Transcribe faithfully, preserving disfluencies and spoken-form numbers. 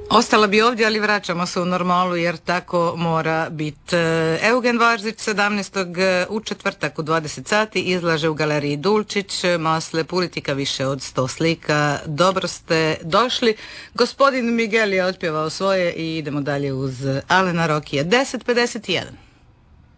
Ostala bi ovdje, ali vraćamo se u normalu jer tako mora biti. Eugen Varzić sedamnaestog u četvrtak u dvadeset sati izlaže u galeriji Dulčić Masle politika, više od sto slika. Dobro ste došli. Gospodin Miguel je otpjevao svoje i idemo dalje uz Alena Rokija. deset pedeset jedan.